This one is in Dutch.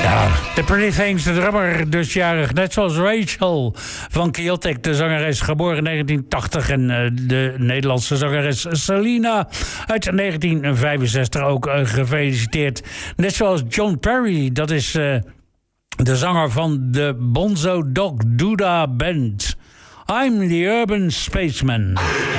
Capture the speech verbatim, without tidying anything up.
Ja, de Pretty Things, de drummer, dus jarig. Net zoals Rachel van Chaotic, de zangeres, geboren in negentien tachtig. En uh, de Nederlandse zangeres Selena uit negentien vijfenzestig ook uh, gefeliciteerd. Net zoals John Perry, dat is uh, de zanger van de Bonzo Dog Duda Band. I'm the Urban Spaceman.